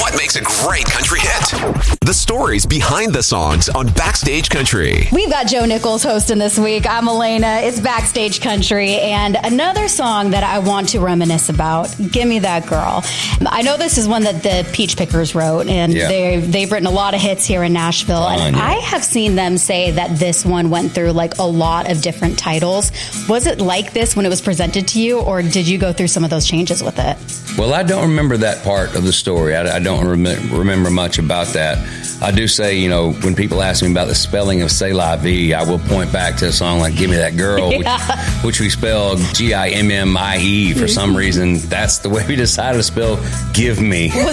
what makes a great country hit. The stories behind the songs on Backstage Country. We've got Joe Nichols hosting this week. I'm Elena. It's Backstage Country. And another song that I want to reminisce about, Give Me That Girl. I know this is one that the Peach Pickers wrote, and they've written a lot of hits here in Nashville. And I have seen them say that this one went through like a lot of different titles. Was it like this when it was presented to you, or did you go through some of those changes with it? Well, I don't remember that part of the story. I don't remember much about that. I do say, you know, when people ask me about the spelling of C'est La Vie, I will point back to a song like Give Me That Girl, which we spelled Gimmie. For some reason, that's the way we decided to spell Give Me. Was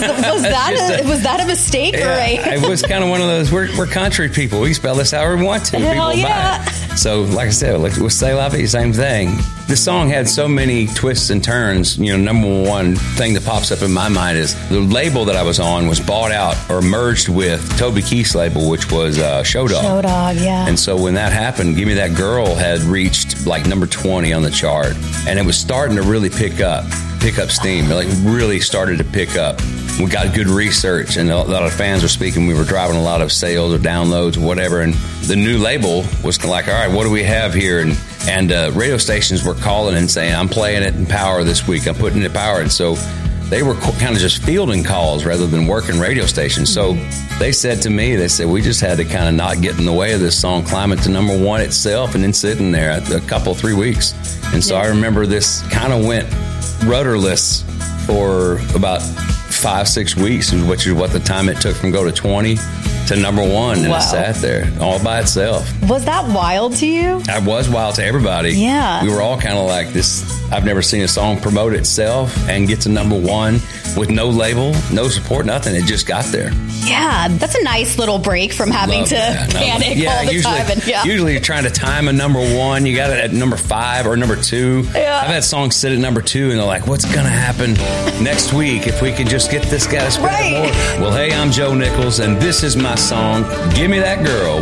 that a mistake? It was kind of one of those, we're country people. We spell this however we want to. Hell people yeah. buy it. So, like I said, with C'est La Vie, same thing. The song had so many twists and turns. You know, number one thing that pops up in my mind is the label that I was on was bought out or merged with Toby Keith's label, which was Show Dog. Show Dog, yeah. And so when that happened, Give Me That Girl had reached like number 20 on the chart. And it was starting to really pick up steam. It like really started to pick up. We got good research, and a lot of fans were speaking. We were driving a lot of sales or downloads or whatever. And the new label was like, all right, what do we have here? And radio stations were calling and saying, I'm playing it in Power this week. I'm putting it in Power. And so they were kind of just fielding calls rather than working radio stations. So they said to me, we just had to kind of not get in the way of this song climbing to number one itself and then sitting there a couple, 3 weeks. And so I remember this kind of went rudderless for about 5-6 weeks, which is what the time it took from go to 20 to number one, and it sat there all by itself. Was that wild to you? It was wild to everybody. Yeah. We were all kind of like this. I've never seen a song promote itself and get to number one with no label, no support, nothing. It just got there. Yeah, that's a nice little break from having to panic all the time. Usually you're trying to time a number one. You got it at number 5 or number 2. Yeah. I've had songs sit at number 2, and they're like, what's going to happen next week if we can just get this guy to spread more? Well, hey, I'm Joe Nichols, and this is my song, Give Me That Girl,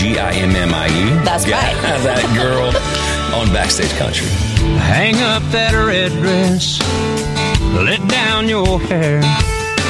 Gimmie. That's right. That girl on Backstage Country. Hang up that red dress, let down your hair.